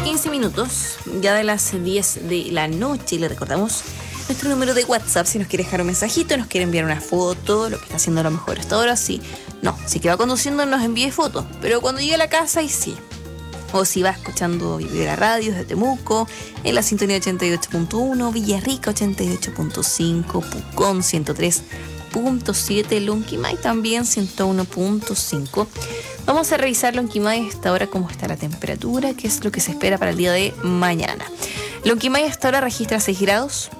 15 minutos, ya de las 10 de la noche. Le recordamos nuestro número de WhatsApp si nos quiere dejar un mensajito, nos quiere enviar una foto, lo que está haciendo a lo mejor hasta ahora. Sí, no, si que va conduciendo nos envíe fotos, pero cuando llegue a la casa y sí. O si va escuchando la radio desde Temuco, en la sintonía 88.1, Villarrica 88.5, Pucón 103.7, Lonquimay también 101.5. Vamos a revisar Lonquimay hasta ahora cómo está la temperatura, qué es lo que se espera para el día de mañana. Lonquimay hasta ahora registra 6 grados,